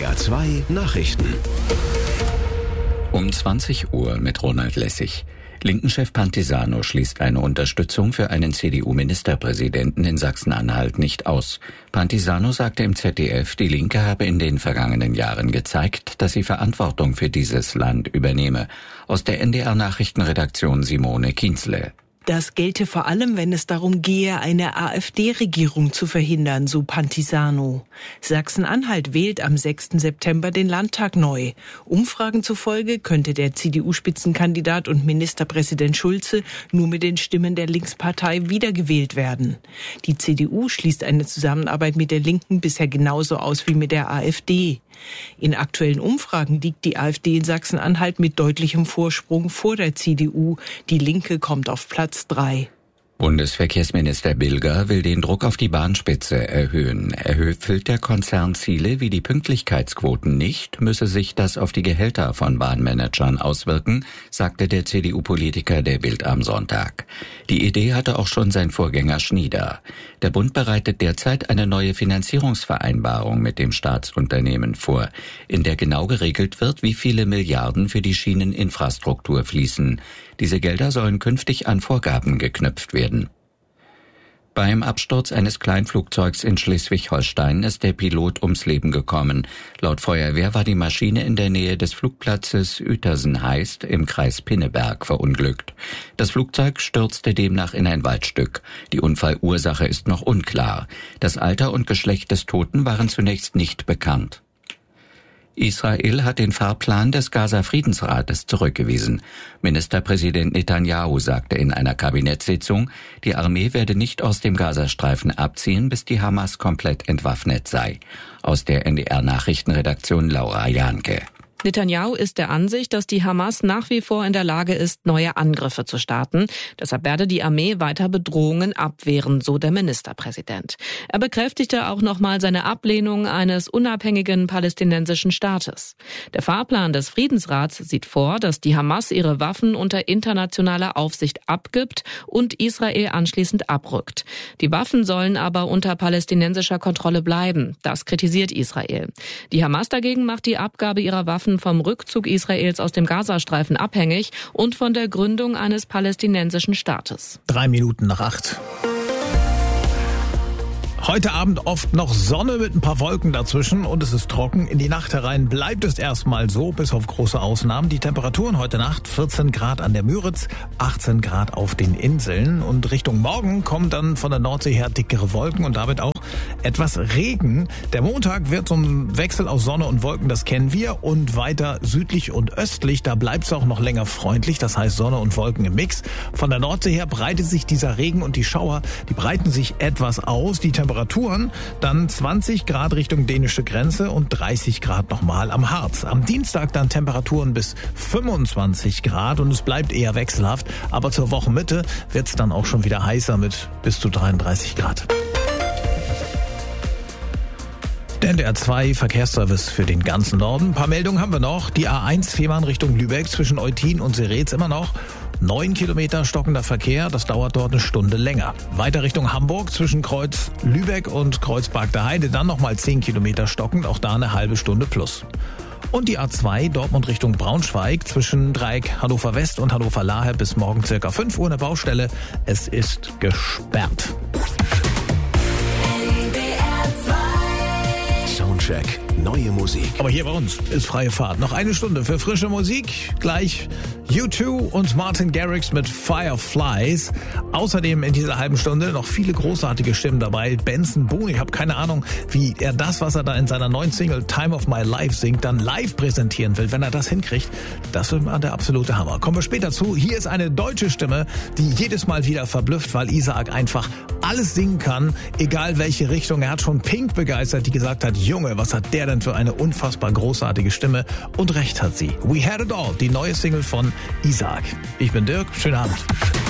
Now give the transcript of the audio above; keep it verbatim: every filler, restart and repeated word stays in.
R zwei Nachrichten. Um zwanzig Uhr mit Ronald Lessig. Linken-Chef Pantisano schließt eine Unterstützung für einen C D U-Ministerpräsidenten in Sachsen-Anhalt nicht aus. Pantisano sagte im Z D F, die Linke habe in den vergangenen Jahren gezeigt, dass sie Verantwortung für dieses Land übernehme. Aus der N D R-Nachrichtenredaktion Simone Kienzle. Das gelte vor allem, wenn es darum gehe, eine AfD-Regierung zu verhindern, so Pantisano. Sachsen-Anhalt wählt am sechsten September den Landtag neu. Umfragen zufolge könnte der C D U-Spitzenkandidat und Ministerpräsident Schulze nur mit den Stimmen der Linkspartei wiedergewählt werden. Die C D U schließt eine Zusammenarbeit mit der Linken bisher genauso aus wie mit der AfD. In aktuellen Umfragen liegt die AfD in Sachsen-Anhalt mit deutlichem Vorsprung vor der C D U. Die Linke kommt auf Platz drei. Bundesverkehrsminister Bilger will den Druck auf die Bahnspitze erhöhen. Erfüllt der Konzern Ziele wie die Pünktlichkeitsquoten nicht, müsse sich das auf die Gehälter von Bahnmanagern auswirken, sagte der C D U-Politiker der Bild am Sonntag. Die Idee hatte auch schon sein Vorgänger Schnieder. Der Bund bereitet derzeit eine neue Finanzierungsvereinbarung mit dem Staatsunternehmen vor, in der genau geregelt wird, wie viele Milliarden für die Schieneninfrastruktur fließen. Diese Gelder sollen künftig an Vorgaben geknüpft werden. Beim Absturz eines Kleinflugzeugs in Schleswig-Holstein ist der Pilot ums Leben gekommen. Laut Feuerwehr war die Maschine in der Nähe des Flugplatzes Uetersen-Heist im Kreis Pinneberg verunglückt. Das Flugzeug stürzte demnach in ein Waldstück. Die Unfallursache ist noch unklar. Das Alter und Geschlecht des Toten waren zunächst nicht bekannt. Israel hat den Fahrplan des Gaza-Friedensrates zurückgewiesen. Ministerpräsident Netanyahu sagte in einer Kabinettssitzung, die Armee werde nicht aus dem Gazastreifen abziehen, bis die Hamas komplett entwaffnet sei. Aus der N D R-Nachrichtenredaktion Laura Janke. Netanyahu ist der Ansicht, dass die Hamas nach wie vor in der Lage ist, neue Angriffe zu starten. Deshalb werde die Armee weiter Bedrohungen abwehren, so der Ministerpräsident. Er bekräftigte auch nochmal seine Ablehnung eines unabhängigen palästinensischen Staates. Der Fahrplan des Friedensrats sieht vor, dass die Hamas ihre Waffen unter internationaler Aufsicht abgibt und Israel anschließend abrückt. Die Waffen sollen aber unter palästinensischer Kontrolle bleiben. Das kritisiert Israel. Die Hamas dagegen macht die Abgabe ihrer Waffen vom Rückzug Israels aus dem Gazastreifen abhängig und von der Gründung eines palästinensischen Staates. Drei Minuten nach acht. Heute Abend oft noch Sonne mit ein paar Wolken dazwischen und es ist trocken. In die Nacht herein bleibt es erstmal so, bis auf große Ausnahmen. Die Temperaturen heute Nacht vierzehn Grad an der Müritz, achtzehn Grad auf den Inseln. Und Richtung Morgen kommen dann von der Nordsee her dickere Wolken und damit auch etwas Regen. Der Montag wird so ein Wechsel aus Sonne und Wolken, das kennen wir. Und weiter südlich und östlich, da bleibt es auch noch länger freundlich. Das heißt Sonne und Wolken im Mix. Von der Nordsee her breitet sich dieser Regen und die Schauer, die breiten sich etwas aus. Die Temperaturen dann zwanzig Grad Richtung dänische Grenze und dreißig Grad nochmal am Harz. Am Dienstag dann Temperaturen bis fünfundzwanzig Grad und es bleibt eher wechselhaft. Aber zur Wochenmitte wird es dann auch schon wieder heißer mit bis zu dreiunddreißig Grad. Der N D R zwei Verkehrsservice für den ganzen Norden. Ein paar Meldungen haben wir noch. Die A eins Fehmarn Richtung Lübeck zwischen Eutin und Seretz immer noch. Neun Kilometer stockender Verkehr, das dauert dort eine Stunde länger. Weiter Richtung Hamburg zwischen Kreuz Lübeck und Kreuzberg der Heide, dann nochmal zehn Kilometer stockend, auch da eine halbe Stunde plus. Und die A zwei Dortmund Richtung Braunschweig zwischen Dreieck Hannover West und Hannover Lahe bis morgen circa fünf Uhr eine Baustelle. Es ist gesperrt. Soundcheck, neue Musik. Aber hier bei uns ist freie Fahrt. Noch eine Stunde für frische Musik. Gleich U zwei und Martin Garrix mit Fireflies. Außerdem in dieser halben Stunde noch viele großartige Stimmen dabei. Benson Boone, ich habe keine Ahnung, wie er das, was er da in seiner neuen Single Time of My Life singt, dann live präsentieren will. Wenn er das hinkriegt, das wird mal der absolute Hammer. Kommen wir später zu. Hier ist eine deutsche Stimme, die jedes Mal wieder verblüfft, weil Isaac einfach alles singen kann, egal welche Richtung. Er hat schon Pink begeistert, die gesagt hat, Junge, was hat der denn für eine unfassbar großartige Stimme? Und recht hat sie. We Had It All, die neue Single von Isaac. Ich bin Dirk, schönen Abend.